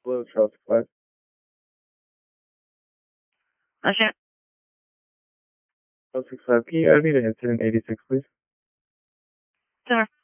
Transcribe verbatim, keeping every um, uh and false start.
Hello, Charles five. Okay. Charles six five, can you add me to incident eighty-six, please? Sure.